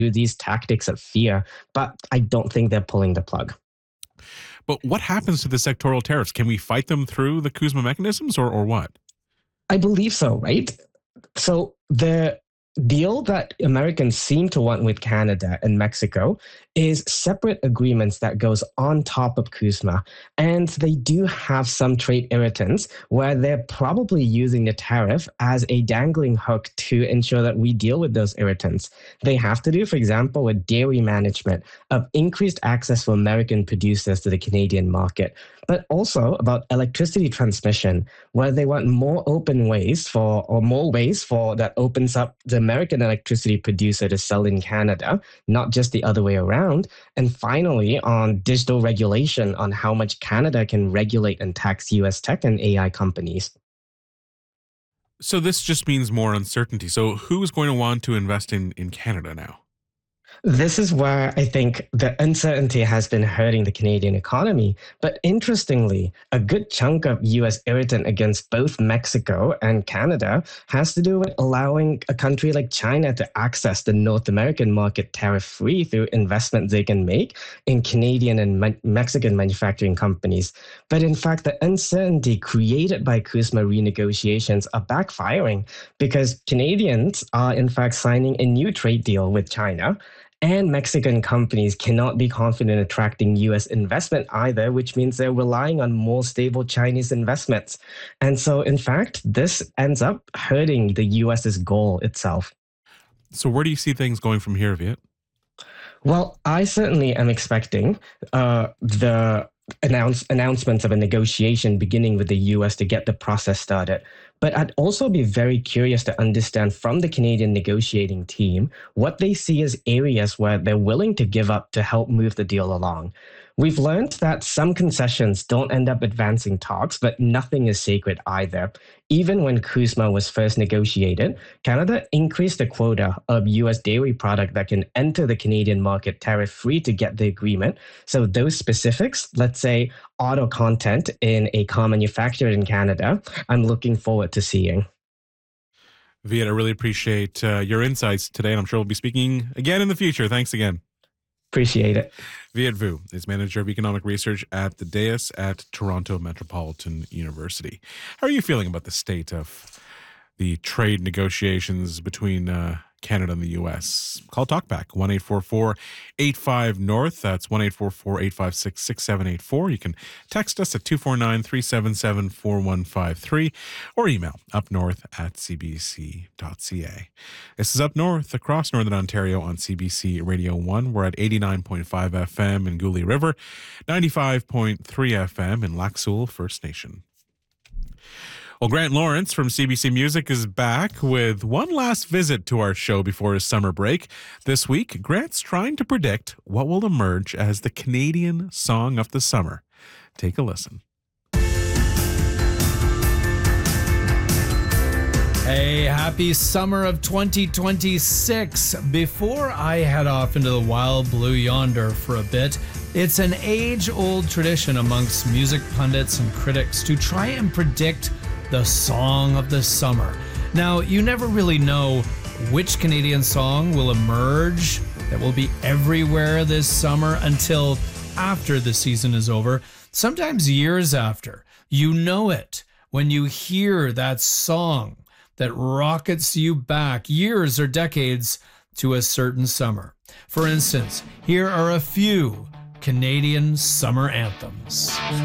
these tactics of fear, but I don't think they're pulling the plug. But what happens to the sectoral tariffs? Can we fight them through the CUSMA mechanisms or what? I believe so, right? So the deal that Americans seem to want with Canada and Mexico is separate agreements that goes on top of CUSMA. And they do have some trade irritants where they're probably using the tariff as a dangling hook to ensure that we deal with those irritants. They have to do, for example, with dairy management of increased access for American producers to the Canadian market, but also about electricity transmission, where they want more open ways for, or more ways for that opens up the American electricity producer to sell in Canada, not just the other way around. And finally, on digital regulation, on how much Canada can regulate and tax US tech and AI companies. So this just means more uncertainty. So who is going to want to invest in Canada now? This is where I think the uncertainty has been hurting the Canadian economy. But interestingly, a good chunk of US irritant against both Mexico and Canada has to do with allowing a country like China to access the North American market tariff-free through investments they can make in Canadian and Mexican manufacturing companies. But in fact, the uncertainty created by CUSMA renegotiations are backfiring because Canadians are in fact signing a new trade deal with China. And Mexican companies cannot be confident attracting US investment either, which means they're relying on more stable Chinese investments. And so, in fact, this ends up hurting the US's goal itself. So where do you see things going from here, Viet? Well, I certainly am expecting the announcements of a negotiation beginning with the US to get the process started. But I'd also be very curious to understand from the Canadian negotiating team what they see as areas where they're willing to give up to help move the deal along. We've learned that some concessions don't end up advancing talks, but nothing is sacred either. Even when CUSMA was first negotiated, Canada increased the quota of US dairy product that can enter the Canadian market tariff-free to get the agreement. So those specifics, let's say auto content in a car manufactured in Canada, I'm looking forward to seeing. Viet, I really appreciate your insights today, and I'm sure we'll be speaking again in the future. Thanks again. Appreciate it. Viet Vu is Manager of Economic Research at the DAIS at Toronto Metropolitan University. How are you feeling about the state of the trade negotiations between Canada and the U.S.? Call Talkback, 1-844-85-NORTH. That's 1-844-856-6784. You can text us at 249-377-4153 or email upnorth@cbc.ca. This is Up North across Northern Ontario on CBC Radio 1. We're at 89.5 FM in Goulet River, 95.3 FM in Lac Seul First Nation. Well, Grant Lawrence from CBC Music is back with one last visit to our show before his summer break. This week, Grant's trying to predict what will emerge as the Canadian Song of the Summer. Take a listen. Hey, happy summer of 2026. Before I head off into the wild blue yonder for a bit, it's an age-old tradition amongst music pundits and critics to try and predict the song of the summer. Now, you never really know which Canadian song will emerge that will be everywhere this summer until after the season is over, sometimes years after. You know it when you hear that song that rockets you back years or decades to a certain summer. For instance, here are a few Canadian summer anthems.